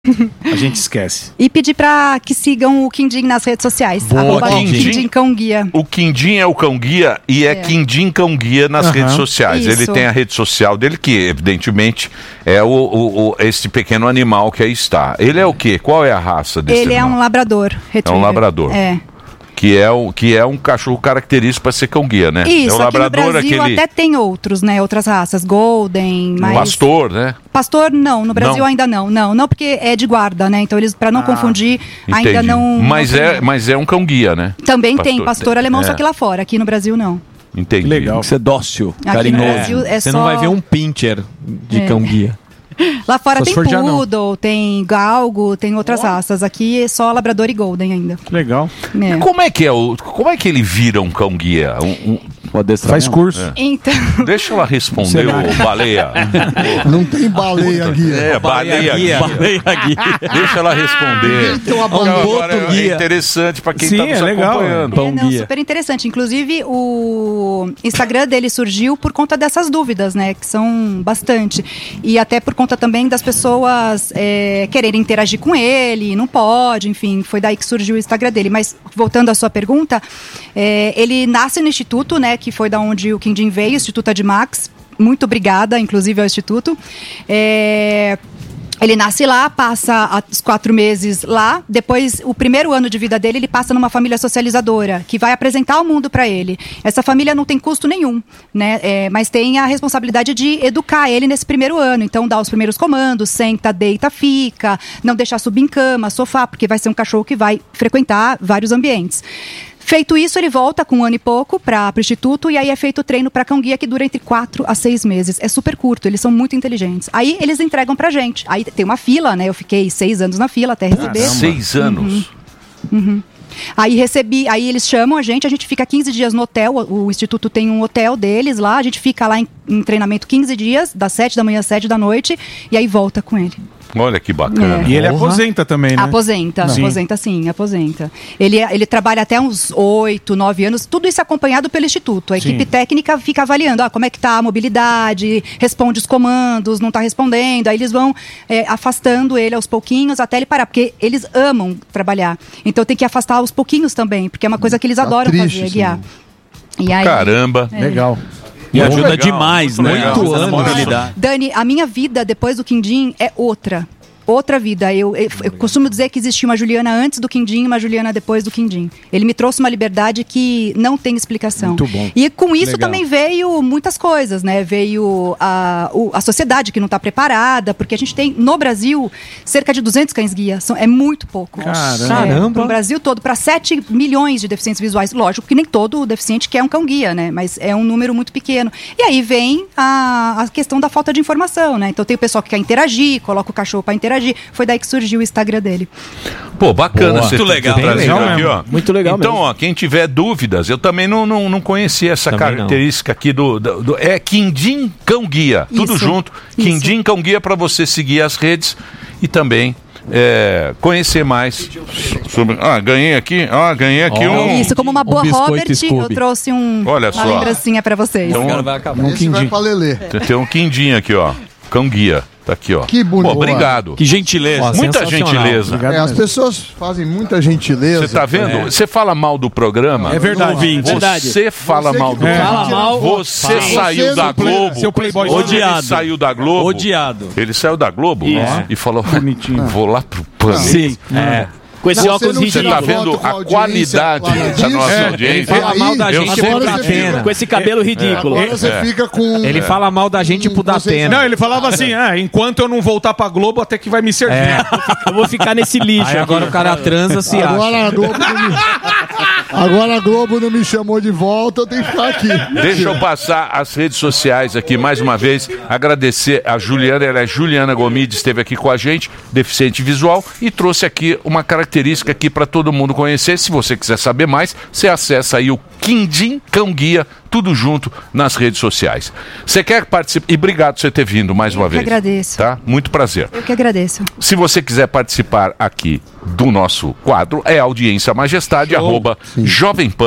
A gente esquece. E pedir para que sigam o Quindim nas redes sociais. Quindim Cão Guia. O Quindim é o Cão Guia e é Quindim Cão Guia nas redes sociais. Isso. Ele tem a rede social dele, que evidentemente é esse pequeno animal que aí está. Ele é o quê? Qual é a raça desse animal? Ele é um labrador retriever. É um labrador. Que é um cachorro característico para ser cão guia, né? Isso, é um aqui labrador, no Brasil até tem outros, né? Outras raças, Golden, mas... Pastor, né? Pastor, não. No Brasil ainda não. Não, porque é de guarda, né? Então eles, para não confundir, entendi. Ainda não... Mas é um cão guia, né? Também tem pastor alemão, só que lá fora. Aqui no Brasil, não. Entendi. Legal. Você é dócil, carinhoso. Você não vai ver um pincher de cão guia. Lá fora tem poodle, tem galgo, tem outras raças. Aqui é só labrador e golden ainda. Legal. Como é que ele vira um cão guia? Faz curso. Então... Deixa ela responder, baleia. Não tem baleia guia. Baleia guia. Deixa ela responder. Então, agora é interessante para quem está nos acompanhando. Super interessante. Inclusive, o Instagram dele surgiu por conta dessas dúvidas, né? Que são bastante. E até por conta também das pessoas quererem interagir com ele, não pode, enfim, foi daí que surgiu o Instagram dele. Mas, voltando à sua pergunta, ele nasce no Instituto, né, que foi da onde o Quindim veio, o Instituto Admax. Muito obrigada, inclusive, ao Instituto. Ele nasce lá, passa os 4 meses lá, depois, o primeiro ano de vida dele, ele passa numa família socializadora, que vai apresentar o mundo para ele. Essa família não tem custo nenhum, né? Mas tem a responsabilidade de educar ele nesse primeiro ano. Então, dá os primeiros comandos, senta, deita, fica, não deixar subir em cama, sofá, porque vai ser um cachorro que vai frequentar vários ambientes. Feito isso, ele volta com 1 ano e pouco para o Instituto e aí é feito o treino para cão guia que dura entre 4 a 6 meses. É super curto, eles são muito inteligentes. Aí eles entregam pra gente. Aí tem uma fila, né? Eu fiquei 6 anos na fila até receber. 6 anos? Aí eles chamam a gente fica 15 dias no hotel, o Instituto tem um hotel deles lá, a gente fica lá em treinamento 15 dias, das 7 da manhã às 7 da noite, e aí volta com ele. Olha que bacana. E ele aposenta também, né? Aposenta sim. Ele trabalha até uns 8, 9 anos, tudo isso acompanhado pelo Instituto. A equipe técnica fica avaliando como é que tá a mobilidade, responde os comandos, não tá respondendo, aí eles vão afastando ele aos pouquinhos até ele parar, porque eles amam trabalhar. Então tem que afastar aos pouquinhos também, porque é uma coisa que eles adoram fazer, guiar. E aí, caramba. Legal. E ajuda demais, né? Muito na mobilidade. Dani, a minha vida depois do Quindim é outra vida. Eu costumo dizer que existia uma Juliana antes do Quindim e uma Juliana depois do Quindim. Ele me trouxe uma liberdade que não tem explicação. Muito bom. E com isso também veio muitas coisas, né? Veio a sociedade que não está preparada, porque a gente tem, no Brasil, cerca de 200 cães guia. É muito pouco. Caramba! No Brasil todo, para 7 milhões de deficientes visuais. Lógico que nem todo deficiente quer um cão guia, né? Mas é um número muito pequeno. E aí vem a questão da falta de informação, né? Então tem o pessoal que quer interagir, coloca o cachorro para interagir. Foi daí que surgiu o Instagram dele. Pô, bacana. Muito legal. Aqui, ó. Muito legal então, mesmo. Ó, quem tiver dúvidas, eu também não conhecia essa também característica aqui é Quindim Cão Guia. Tudo junto. Quindim Cão Guia para você seguir as redes e também conhecer mais sobre... ganhei aqui um... Isso, como uma boa Robert, eu trouxe uma lembrancinha para vocês. Então, agora vai acabar. Esse vai pra Lelê. Tem um Quindim aqui, ó. Cão Guia. Tá aqui, ó. Que bonito. Obrigado. Que gentileza. Muita gentileza. As pessoas fazem muita gentileza. Você tá vendo? Você fala mal do programa. É verdade. Você fala mal do programa. Você saiu da Globo. Seu playboy odiado. Ele saiu da Globo. Odiado. Ele saiu da Globo e falou: vou lá pro Pânico. Sim. Com esse óculos ridículo. Você tá vendo a qualidade da nossa audiência? Ele fala mal da gente pro Datena. Com esse cabelo ridículo. Agora você fica com... Ele fala mal da gente pro Datena. Não, ele falava assim, enquanto eu não voltar pra Globo, até que vai me servir. Eu vou ficar nesse lixo. Aí agora o cara transa, se acha. Agora a Globo não me chamou de volta, eu tenho que ficar aqui. Deixa eu passar as redes sociais aqui mais uma vez. Agradecer a Juliana, ela é Juliana Gomide, esteve aqui com a gente, deficiente visual, e trouxe aqui uma característica aqui para todo mundo conhecer. Se você quiser saber mais, você acessa aí o Quindim Cão Guia, tudo junto nas redes sociais. Você quer participar? E obrigado por você ter vindo mais uma vez. Eu que agradeço. Tá? Muito prazer. Eu que agradeço. Se você quiser participar aqui do nosso quadro, é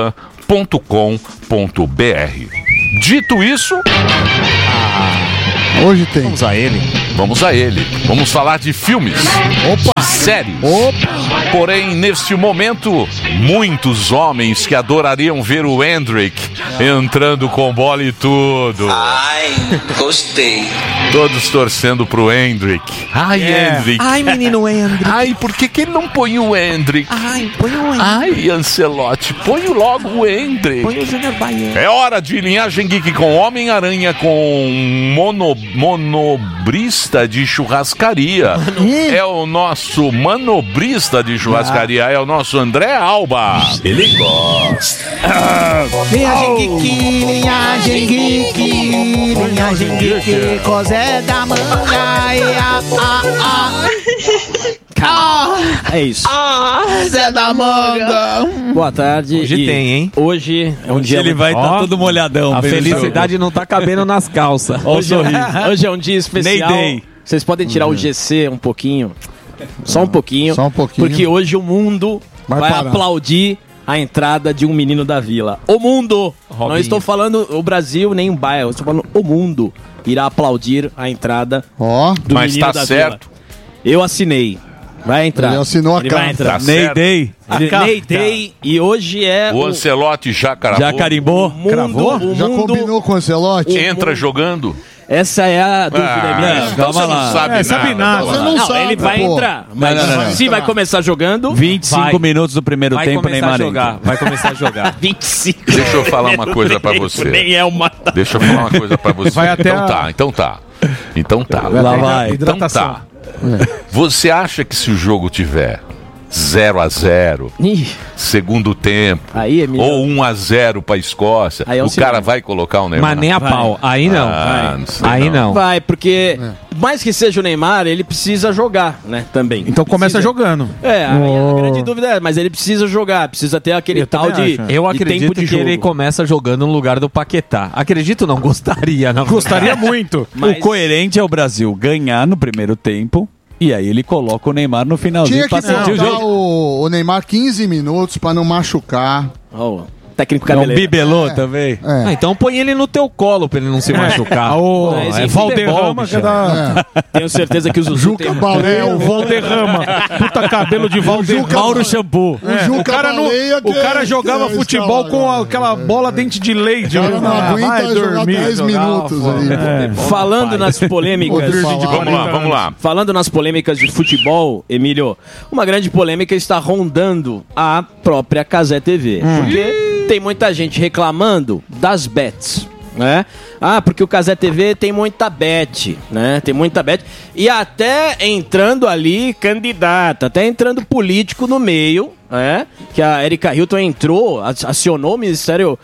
audienciamajestade@jovempan.com.br. Dito isso... Hoje tem. Vamos a ele. Vamos falar de filmes. Opa! Séries. Opa! Porém, neste momento, muitos homens que adorariam ver o Hendrick entrando com bola e tudo. Ai, gostei. Todos torcendo pro Hendrick. Ai, Hendrick. Ai, menino Hendrick. Ai, por que ele não põe o Hendrick? Ai, põe o Hendrick. Ai, Ancelotti, põe logo o Hendrick. Põe o Júnior Baiano. É hora de linhagem geek com Homem-Aranha com manobrista de churrascaria. É o nosso manobrista de churrascaria, é o nosso André Alba. Ele gosta. Linhagem geek, linhagem geek, linhagem geek, cosé da manga, É isso. Zé da Manga. Boa tarde. Hoje tem, hein? Hoje é um dia... Ele vai estar todo molhadão. A felicidade não tá cabendo nas calças. Hoje é um dia especial. Mayday. Vocês podem tirar o GC um pouquinho. Só um pouquinho. Só um pouquinho. Porque hoje o mundo vai aplaudir a entrada de um menino da vila. O mundo! Robinho. Não estou falando o Brasil nem o bairro. Estou falando o mundo irá aplaudir a entrada do Mas menino tá da certo. vila. Eu assinei. Vai entrar. Ele assinou a Ele carta. vai entrar. Tá Mayday. Mayday. E hoje é O Ancelotti já cravou. Já carimbou? o Já mundo... combinou com o Ancelotti? Entra jogando. Essa é a dúvida, Emílio. Então você não sabe nada. Você não sabe, ele vai pô. entrar. Mas não. se vai começar jogando... 25 minutos do primeiro Vai tempo, começar Neymar a jogar. entra. Vai começar a jogar. 25. Deixa eu falar uma coisa pra você. Nem é uma... Deixa eu falar uma coisa pra você. Vai até Então tá. Lá vai. Então tá. Você acha que se o jogo tiver 0-0, Ih, segundo tempo, aí, Emílio... ou 1-0 pra Escócia, Aí é o o cara seguinte. vai colocar o Neymar? Mas nem a pau. Aí não. Não sei Aí não. Vai, porque... Mais que seja o Neymar, ele precisa jogar, né? Também. Então começa jogando. É, aí a grande dúvida é, mas ele precisa jogar, precisa ter aquele tal de, Eu de acredito tempo de que jogo. ele começa jogando no lugar do Paquetá. Acredito, não gostaria. Não. Gostaria muito. O coerente é o Brasil ganhar no primeiro tempo e aí ele coloca o Neymar no finalzinho Tinha que pra sentir o colocar jogo. o Neymar 15 minutos pra não machucar. Ó, técnico É um cabeleiro. bibelô também. É. Ah, então põe ele no teu colo pra ele não se machucar. Mas, É enfim, Valderrama que é da... Tenho certeza que o Zuzu Juca tem... Baleia. É, o Valderrama. Puta cabelo de Valderrama. Mauro Shampoo. É, Juca o cara, Baleia o cara jogava que futebol escala, com né? aquela bola dente de leite. O cara não aguenta jogar 10 minutos ali. Falando nas polêmicas... Vamos lá. Falando nas polêmicas de futebol, Emílio, uma grande polêmica está rondando a própria Cazé TV. Porque tem muita gente reclamando das bets, né? Ah, porque o Cazé TV tem muita bet, né? Tem muita bet. E até entrando ali candidato, até entrando político no meio, né? Que a Erika Hilton entrou, acionou o Ministério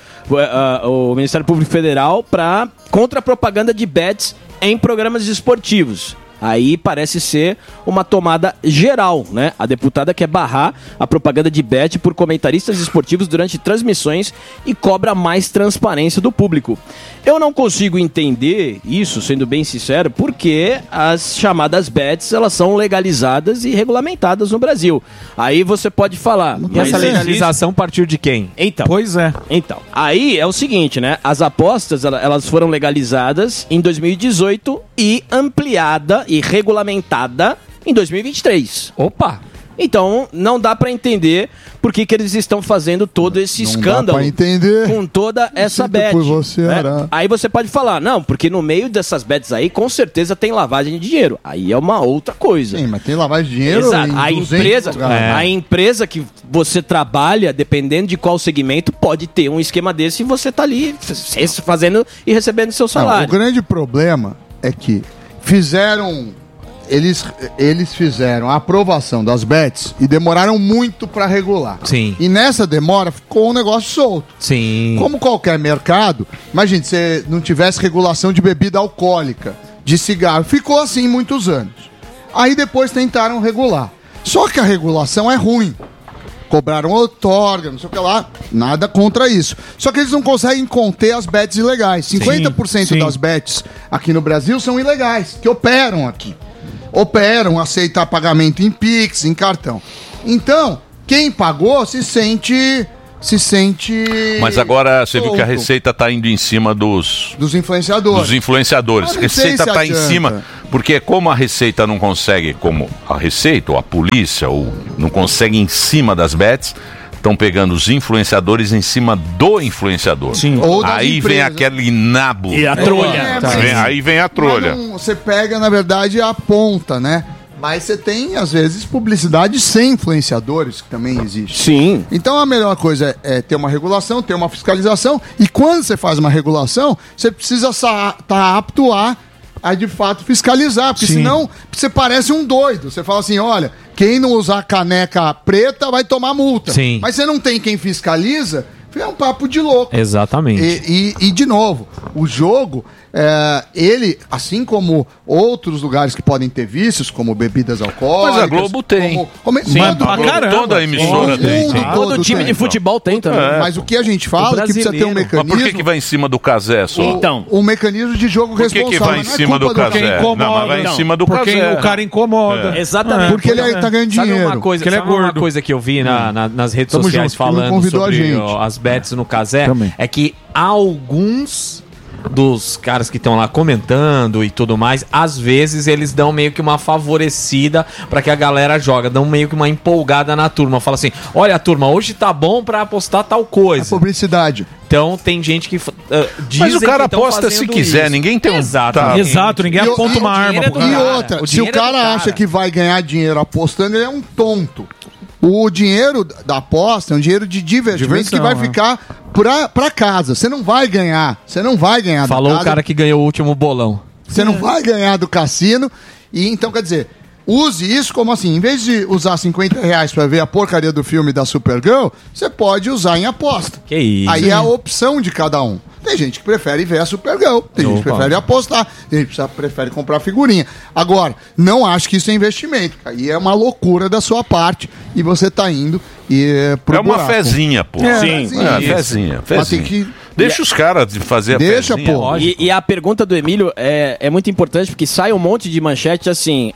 Público Federal contra a propaganda de bets em programas esportivos. Aí parece ser uma tomada geral, né? A deputada quer barrar a propaganda de bet por comentaristas esportivos durante transmissões e cobra mais transparência do público. Eu não consigo entender isso, sendo bem sincero, porque as chamadas bets, elas são legalizadas e regulamentadas no Brasil. Aí você pode falar... E essa legalização partiu de quem? Então, Pois é. então, aí é o seguinte, né? As apostas, elas foram legalizadas em 2018 e ampliada e regulamentada em 2023. Opa! Então, não dá pra entender por que eles estão fazendo todo esse Não dá escândalo pra entender. com toda essa Sinto bet. por você, né? Ará. Aí você pode falar, não, porque no meio dessas bets aí, com certeza tem lavagem de dinheiro. Aí é uma outra coisa. Sim, mas tem lavagem de dinheiro Exato. em 200 lugares. A empresa que você trabalha, dependendo de qual segmento, pode ter um esquema desse e você tá ali fazendo e recebendo seu Não, salário. o grande problema é que eles fizeram a aprovação das bets e demoraram muito para regular. Sim. E nessa demora ficou um negócio solto. Sim. Como qualquer mercado, imagine se você não tivesse regulação de bebida alcoólica, de cigarro, ficou assim muitos anos. Aí depois tentaram regular. Só que a regulação é ruim. Cobraram outorga, não sei o que lá, nada contra isso. Só que eles não conseguem conter as bets ilegais. 50% das bets aqui no Brasil são ilegais, que operam aqui. Operam, aceitam pagamento em Pix, em cartão. Então, quem pagou se sente se sente... Mas agora você viu que a solto. Receita está indo em cima dos influenciadores. Dos influenciadores. Ah, A não sei Receita se está em adianta. cima, porque como a Receita não consegue, como a Receita ou a polícia, ou não consegue em cima das bets, estão pegando os influenciadores em cima do influenciador. Sim. Ou das Aí vem empresas. aquele nabo. E a trolha. Aí vem a trolha. Mas não- você pega, na verdade, a ponta, né? Mas você tem, às vezes, publicidade sem influenciadores, que também existe. Sim. Então a melhor coisa é ter uma regulação, ter uma fiscalização. E quando você faz uma regulação, você precisa estar apto a de fato fiscalizar. Porque senão você parece um doido. Você fala assim: olha, quem não usar caneca preta vai tomar multa. Sim. Mas você não tem quem fiscaliza, é um papo de louco. Exatamente. E de novo, o jogo, ele, assim como outros lugares que podem ter vícios, como bebidas alcoólicas... Mas a Globo tem. Sim, Toda emissora tem. Todo time de futebol tem também. Mas o que a gente fala é que precisa ter um mecanismo... Mas por que vai em cima do Casé só? Então. Um mecanismo de jogo Por que responsável. vai em Não é cima do culpa Casé? Não, mas vai em cima do Porque Casé. o cara incomoda. Exatamente. Porque ele tá ganhando Sabe dinheiro. uma coisa, Porque ele é sabe uma gordo. coisa que eu vi nas redes Tamo sociais junto, que não falando convidou a sobre gente. as bets no Casé? Também. É que alguns dos caras que estão lá comentando e tudo mais, às vezes eles dão meio que uma favorecida pra que a galera joga, dão meio que uma empolgada na turma, fala assim: olha, turma, hoje tá bom pra apostar tal É coisa. publicidade. Então tem gente que diz Mas o cara que tão aposta se fazendo quiser, isso. ninguém tem um... Exato. tá. Exato, ninguém E o- aponta e o uma arma dinheiro pro é do E cara. cara. outra, O se o dinheiro é do cara cara. acha que vai ganhar dinheiro apostando, ele é um tonto. O dinheiro da aposta é um dinheiro de divertimento Diversão, que vai né? ficar pra casa. Você não vai ganhar. Você não vai ganhar Falou da o casa. cara que ganhou o último bolão. Você não vai ganhar do cassino. E então, quer dizer, use isso como assim, em vez de usar R$50 pra ver a porcaria do filme da Supergirl, você pode usar em aposta. Que isso. Aí é a opção de cada um. Tem gente que prefere ver a Supergirl, tem gente que Opa. prefere apostar, tem gente que prefere comprar figurinha. Agora, não acho que isso é investimento. Aí é uma loucura da sua parte e você tá indo pro É uma buraco. fezinha, pô. Sim. Fezinha. Mas tem que... Deixa os caras de fazer a Deixa, fezinha. pô. E a pergunta do Emílio é muito importante, porque sai um monte de manchete assim,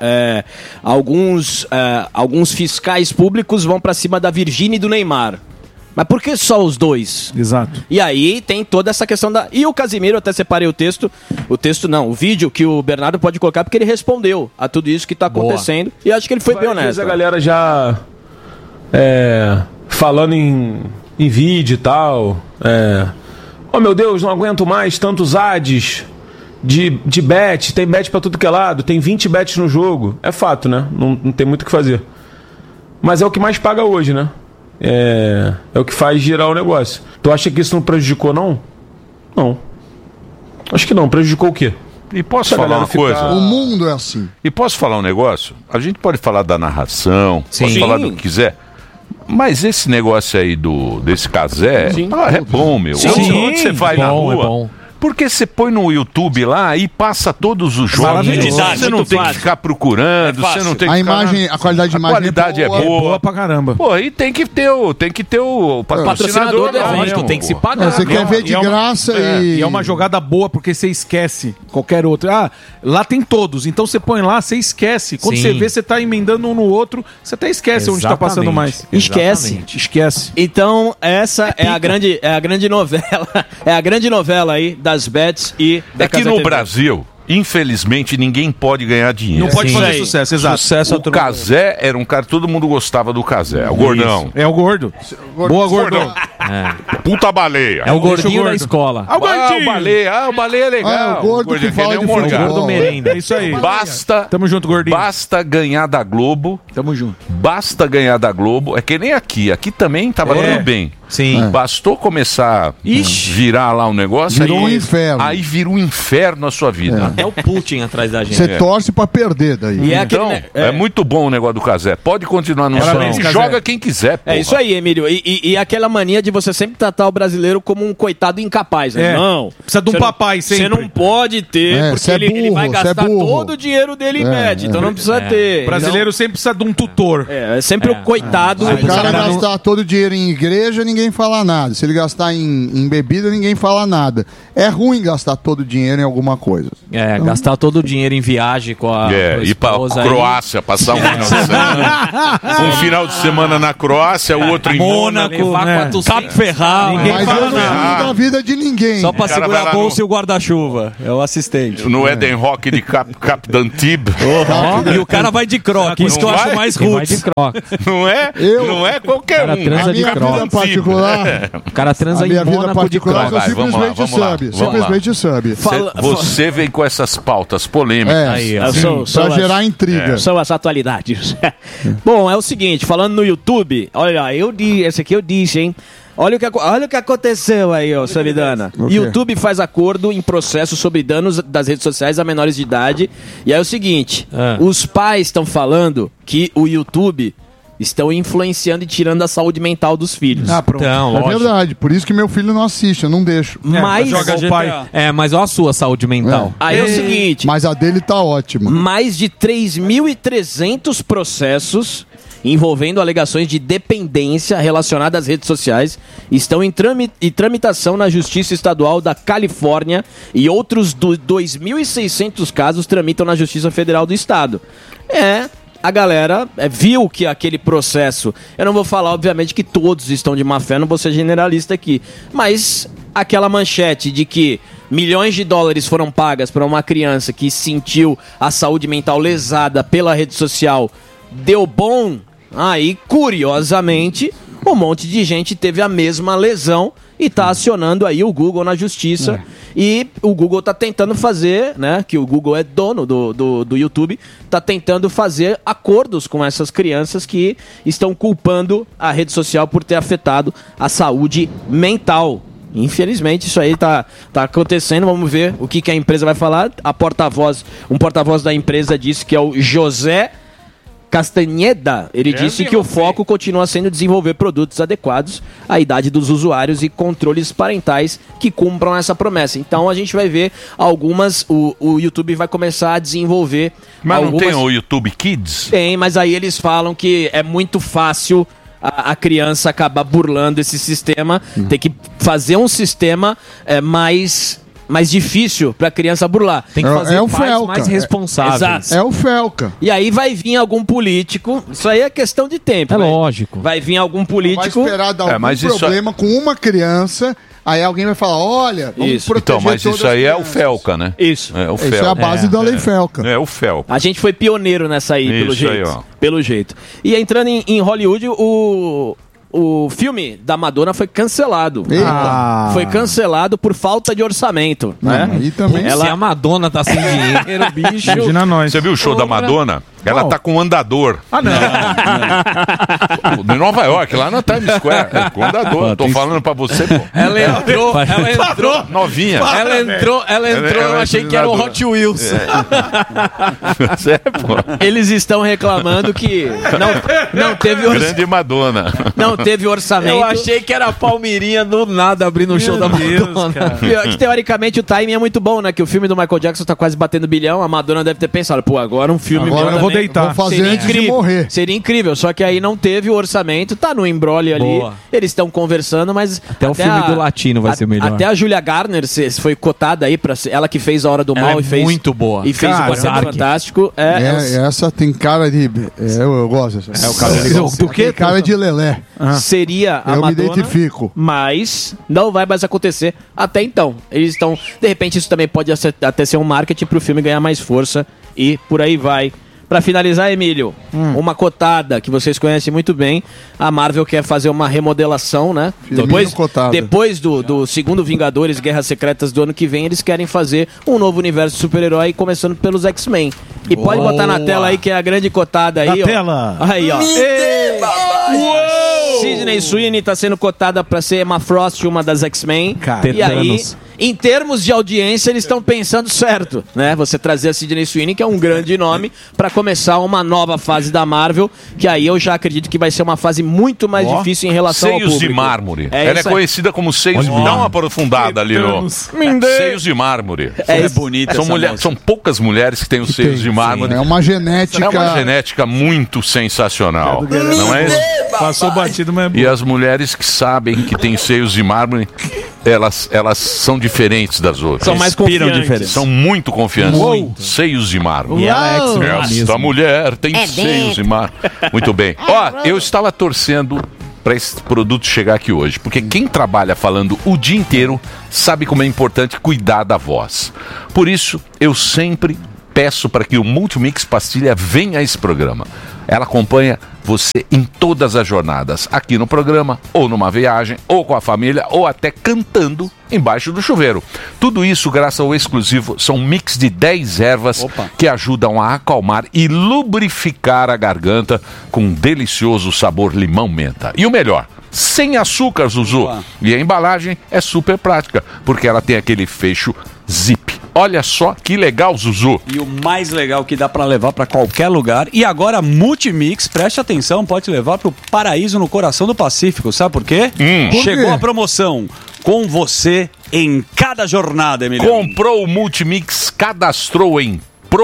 alguns fiscais públicos vão pra cima da Virgínia e do Neymar. Mas por que só os dois? Exato. E aí tem toda essa questão da... E o Casimiro, eu até separei o vídeo que o Bernardo pode colocar, porque ele respondeu a tudo isso que tá acontecendo. E acho que ele foi bem Várias vezes honesto. a galera já falando em vídeo e tal. Oh meu Deus, não aguento mais tantos ads de bet. Tem bet pra tudo que é lado. Tem 20 bets no jogo. É fato, né? Não tem muito o que fazer. Mas é o que mais paga hoje, né? É o que faz girar o negócio. Tu acha que isso não prejudicou, não? Não. Acho que não. Prejudicou o quê? E posso Essa falar galera uma fica- coisa? O mundo é assim. E posso falar um negócio? A gente pode falar da narração, Sim. pode falar do que quiser. Mas esse negócio aí desse Casé é bom, meu. Sim. Onde você vai na Bom, rua? é bom. Porque você põe no YouTube lá e passa todos os jogos. maravilhoso. Você não Muito tem que fácil. ficar procurando, você não tem que A ficar... imagem, a qualidade de imagem qualidade é boa. Boa pra caramba. Pô, e tem que ter o Patrocinador do lá evento, mesmo, tem que se pô. pagar. Você quer ver de E é uma- graça E é uma jogada boa porque você esquece qualquer outro. Ah, lá tem todos, então você põe lá, você esquece. Quando Sim. você vê, você tá emendando um no outro, você até esquece onde tá passando Exatamente. mais. Esquece. Esquece. Então, essa é a grande novela. É a grande novela aí das bets e da É que Casa no TV. Brasil, infelizmente, ninguém pode ganhar dinheiro. Não pode Sim. fazer Aí. sucesso, exato. Sucesso a O todo Casé era um cara, todo mundo gostava do Casé. O gordão. É o gordo. Boa, gordão. Puta baleia. É o Deixa gordinho o da gordo. escola. Ah, o baleia é legal. Ah, o gordo que fala nem de um morgado. futebol. Gordo merenda. É isso aí. Basta, Tamo junto, gordinho. basta ganhar da Globo. Tamo junto. Basta ganhar da Globo. É que nem aqui. Aqui também tava tudo bem. Sim. Bastou começar a virar lá um negócio. Virou um aí, inferno. Aí vira um inferno a sua vida. É o Putin atrás da gente. Você torce pra perder daí. E é aquele, Então, né, é muito bom o negócio do Casé. Pode continuar no Parabéns, som. Casé. Joga quem quiser, porra. É isso aí, Emílio. E aquela mania de você sempre tratar o brasileiro como um coitado incapaz, né? É. Não. Precisa de um Você papai não, sempre. Você não pode ter, É, porque você é ele vai burro, você é gastar burro. todo o dinheiro dele em bet, então não precisa ter. O brasileiro sempre precisa de um tutor. É sempre o coitado. Se o cara cara não- gastar todo o dinheiro em igreja, ninguém ninguém fala nada. Se ele gastar em bebida, ninguém fala nada. É ruim gastar todo o dinheiro em alguma coisa. Gastar todo o dinheiro em viagem com a ir pra Croácia, passar um final de semana. Um final de semana na Croácia, o outro em Mônaco, Capo Ferral. Mas eu não cuido da vida de ninguém. Só pra segurar a bolsa e o guarda-chuva. É o assistente. No Eden Rock de Cap d'Antibes. E o cara vai de croque. Isso que eu acho mais roots. Não é? Não é qualquer um. A minha vida particular... O cara transa em Mônaco de croque. Eu simplesmente sub. Você vem com essas pautas polêmicas. Pra gerar intriga. São as atualidades. Bom, é o seguinte, falando no YouTube, olha, esse aqui eu disse, hein? Olha o que aconteceu aí, ó, Samidana. YouTube faz acordo em processo sobre danos das redes sociais a menores de idade. E aí é o seguinte, os pais estão falando que o YouTube estão influenciando e tirando a saúde mental dos filhos. Então, é verdade, por isso que meu filho não assiste, eu não deixo. Mas joga o pai. Mas olha a sua saúde mental. Aí é o seguinte... Mas a dele tá ótima. Mais de 3.300 processos envolvendo alegações de dependência relacionadas às redes sociais estão em tramitação na Justiça Estadual da Califórnia e outros 2.600 casos tramitam na Justiça Federal do Estado. A galera viu que aquele processo... Eu não vou falar, obviamente, que todos estão de má fé, não vou ser generalista aqui, mas aquela manchete de que milhões de dólares foram pagas para uma criança que sentiu a saúde mental lesada pela rede social deu bom... Aí, curiosamente, um monte de gente teve a mesma lesão e tá acionando aí o Google na justiça. E o Google tá tentando fazer, né, que o Google é dono do YouTube, tá tentando fazer acordos com essas crianças que estão culpando a rede social por ter afetado a saúde mental. Infelizmente, isso aí tá acontecendo. Vamos ver o que a empresa vai falar. Um porta-voz da empresa disse que é o José Castaneda, ele disse que o foco continua sendo desenvolver produtos adequados à idade dos usuários e controles parentais que cumpram essa promessa. Então a gente vai ver algumas, o YouTube vai começar a desenvolver. Mas não tem o YouTube Kids? Tem, mas aí eles falam que é muito fácil a criança acabar burlando esse sistema, tem que fazer um sistema mais difícil pra criança burlar. Tem que fazer pais mais responsáveis. Exato. É o Felca. E aí vai vir algum político, isso aí é questão de tempo. Lógico. Vai vir algum político... Vai esperar dar algum problema com uma criança, aí alguém vai falar, olha, vamos proteger então, mas isso aí é o Felca, né? Isso. É o Felca. Isso é a base da lei Felca. É o Felca. A gente foi pioneiro nessa aí, pelo jeito. Aí, ó. Pelo jeito. E entrando em Hollywood, o filme da Madonna foi cancelado. Foi cancelado por falta de orçamento. Né? Aí também. Se a Madonna tá sem dinheiro, bicho. Imagina nós. Você viu o show da Madonna? Ela tá com um andador. Não. Em Nova York, lá na Times Square. Com andador. Tô falando pra você, pô. Ela entrou. Novinha. Ela entrou, eu achei que era o Hot Wheels. Pô. Eles estão reclamando que não teve Grande Madonna. Não teve orçamento. Eu achei que era a Palmeirinha do nada abrindo o show da Madonna. Que, teoricamente o timing é muito bom, né? Que o filme do Michael Jackson tá quase batendo bilhão. A Madonna deve ter pensado, pô, agora um filme agora meu eu vou deitar. Vou fazer antes de morrer. Seria incrível, só que aí não teve o orçamento, tá no embrolho ali. Eles estão conversando, mas até o filme do Latino vai ser melhor. Até a Julia Garner foi cotada aí pra ela que fez A Hora do Mal e fez muito boa. E fez o Quarteto Fantástico. Essa tem cara de eu gosto dessa. É o cara do que? Cara de lelé. Seria a Madonna, me identifico. Mas não vai mais acontecer até então. Eles estão, de repente isso também pode até ser um marketing pro filme ganhar mais força e por aí vai. Pra finalizar, Emílio, uma cotada que vocês conhecem muito bem. A Marvel quer fazer uma remodelação, né? Depois do segundo Vingadores, Guerras Secretas do ano que vem, eles querem fazer um novo universo de super-herói, começando pelos X-Men. E pode botar na tela aí, que é a grande cotada aí, ó. Tela. Aí, ó. Sidney Sweeney tá sendo cotada pra ser Emma Frost, uma das X-Men. E aí, em termos de audiência, eles estão pensando certo, né? Você trazer a Sydney Sweeney, que é um grande nome, pra começar uma nova fase da Marvel, que aí eu já acredito que vai ser uma fase muito mais difícil em relação ao público. Seios de Mármore. Ela é conhecida como Seios... Dá uma aprofundada ali no... Seios de Mármore. É bonita São poucas mulheres que têm os seios de mármore. É uma genética... É uma genética muito sensacional. Não é isso? Passou batido, mas... E as mulheres que sabem que têm seios de mármore, elas são diferentes das outras. São mais confiantes. São muito confiantes. Seios de mármore. E ela é Esta mulher tem seios de mármore. Muito bem. Ó, eu estava torcendo para esse produto chegar aqui hoje, porque quem trabalha falando o dia inteiro sabe como é importante cuidar da voz. Por isso, eu sempre peço para que o Multimix Pastilha venha a esse programa. Ela acompanha você em todas as jornadas, aqui no programa, ou numa viagem, ou com a família, ou até cantando embaixo do chuveiro. Tudo isso graças ao exclusivo, são um mix de 10 ervas que ajudam a acalmar e lubrificar a garganta com um delicioso sabor limão-menta. E o melhor, sem açúcar, Zuzu. E a embalagem é super prática, porque ela tem aquele fecho zip. Olha só que legal, Zuzu. E o mais legal que dá pra levar pra qualquer lugar. E agora Multimix, preste atenção, pode levar pro paraíso no coração do Pacífico. Sabe por quê? Chegou a promoção. Com você em cada jornada, Emiliano. Comprou o Multimix, cadastrou em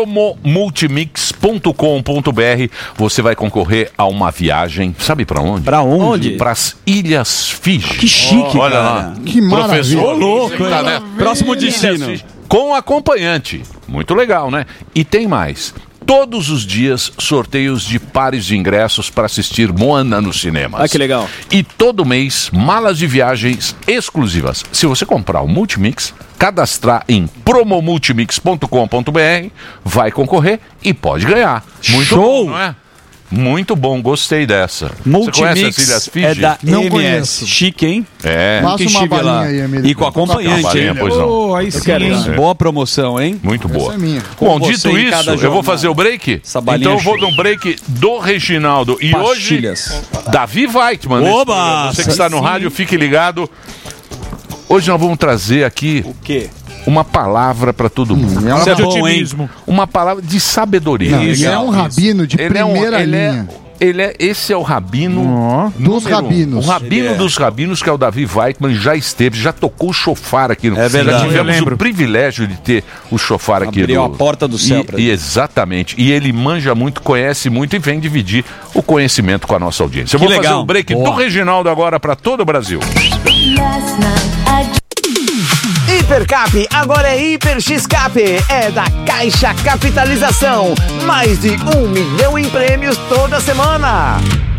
promomultimix.com.br. Você vai concorrer a uma viagem, sabe pra onde? Pra onde? Pras Ilhas Fiji. Que chique, olha cara. lá. Que maravilha. Professor, louco, tá, hein? né? Próximo destino. Com acompanhante. Muito legal, né? E tem mais. Todos os dias, sorteios de pares de ingressos para assistir Moana nos cinemas. Ah, que legal. E todo mês, malas de viagens exclusivas. Se você comprar o Multimix, cadastrar em promomultimix.com.br, vai concorrer e pode ganhar. Muito Show! bom, não é? Muito bom, gostei dessa. Você conhece as Ilhas Fiji? é da Não MS. conheço. Chique, hein? É. Passa uma Estive balinha aí, Emílio. E com acompanhante, balinha, hein? pois não. Oh, aí sim, Quero hein? isso. Boa promoção, hein? Muito boa. Essa é minha. Bom, Com dito você em isso, cada eu vou jornada. fazer o break. Essa balinha Então eu vou show. no break do Reginaldo. E Pastilhas. hoje, Davi Weitman. nesse Oba! programa. Você que está no rádio, fique ligado. Hoje nós vamos trazer aqui O quê? uma palavra para todo mundo. É um Isso é de bom, hein? otimismo. Uma palavra de sabedoria. Não, ele é um rabino de primeira linha. Esse é o rabino Dos número um. rabinos. O rabino dos rabinos, que é o Davi Weitman, já esteve, já tocou o chofar aqui no É verdade. Já Eu tivemos lembro. o privilégio de ter o chofar aqui. Abriu a porta do céu pra E gente. exatamente. E ele manja muito, conhece muito e vem dividir o conhecimento com a nossa audiência. Eu Que vou fazer legal. um break Boa. do Reginaldo agora para todo o Brasil. Hipercap agora é Hiper X-Cap, é da Caixa Capitalização. Mais de 1 milhão em prêmios toda semana.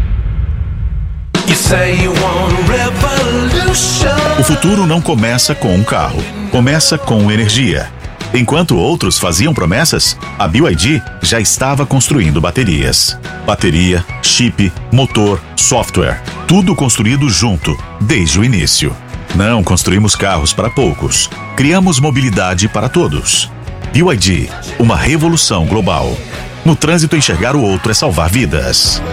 O futuro não começa com um carro, começa com energia. Enquanto outros faziam promessas, a BYD já estava construindo baterias. Bateria, chip, motor, software, tudo construído junto, desde o início. Não construímos carros para poucos, criamos mobilidade para todos. BYD, uma revolução global. No trânsito, enxergar o outro é salvar vidas.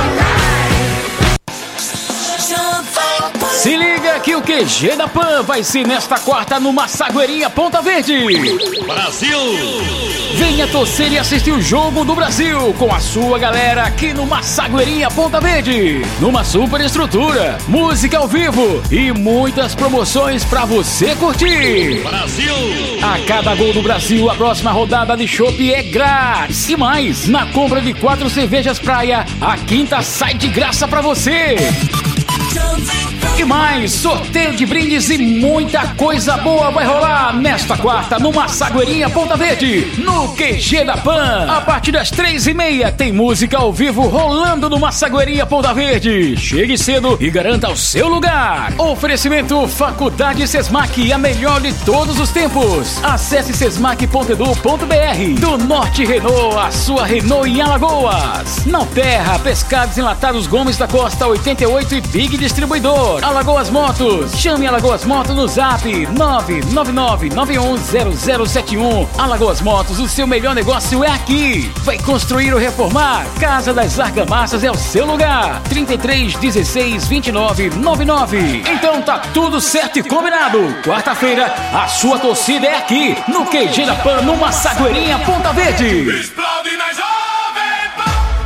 Se liga que o QG da Pan vai ser nesta quarta no Massagueirinha Ponta Verde. Brasil! Venha torcer e assistir o jogo do Brasil com a sua galera aqui no Massagueirinha Ponta Verde. Numa super estrutura, música ao vivo e muitas promoções pra você curtir. Brasil! A cada gol do Brasil, a próxima rodada de chopp é grátis. E mais, na compra de 4 cervejas praia, a quinta sai de graça pra você. E mais, sorteio de brindes e muita coisa boa vai rolar nesta quarta no Massagueirinha Ponta Verde, no QG da Pan. A partir das 3h30 tem música ao vivo rolando no Massagueirinha Ponta Verde. Chegue cedo e garanta o seu lugar. Oferecimento Faculdade Sesmac, a melhor de todos os tempos. Acesse sesmac.edu.br. Do Norte Renault, a sua Renault em Alagoas. Na Terra, Pescados Enlatados Gomes da Costa 88 e Big distribuidor. Alagoas Motos. Chame Alagoas Motos no zap 999-910071. Alagoas Motos, o seu melhor negócio é aqui. Vai construir ou reformar? Casa das Argamassas é o seu lugar. 33 16 29 99. Então tá tudo certo e combinado. Quarta-feira, a sua torcida é aqui, no QG da Pan, no Massagueirinha, Ponta Verde. Explode na Jovem Pan.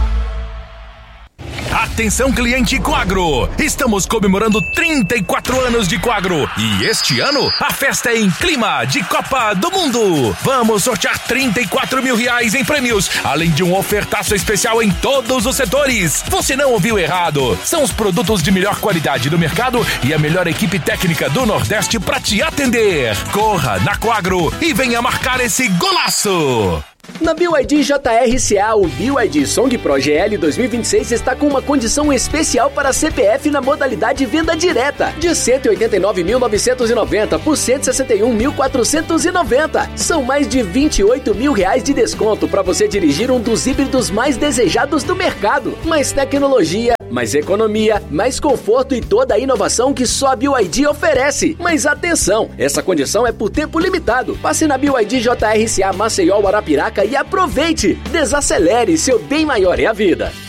Atenção, cliente Coagro! Estamos comemorando 34 anos de Coagro e este ano a festa é em clima de Copa do Mundo. Vamos sortear R$34 mil em prêmios, além de um ofertaço especial em todos os setores. Você não ouviu errado. São os produtos de melhor qualidade do mercado e a melhor equipe técnica do Nordeste para te atender. Corra na Coagro e venha marcar esse golaço! Na BYD JRCA, o BYD Song Pro GL 2026 está com uma condição especial para CPF na modalidade venda direta, de R$ 189.990 por R$ 161.490. São mais de R$28 mil de desconto para você dirigir um dos híbridos mais desejados do mercado. Mais tecnologia, mais economia, mais conforto e toda a inovação que só a BYD oferece. Mas atenção, essa condição é por tempo limitado. Passe na BYD JRCA Maceió Arapiraca e aproveite! Desacelere, seu bem maior é a vida.